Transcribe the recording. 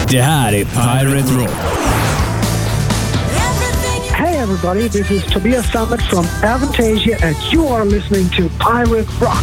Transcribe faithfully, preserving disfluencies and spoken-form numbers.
Det här är Pirate Rock. Hey everybody, this is Tobias Summit from Avantasia and you are listening to Pirate Rock.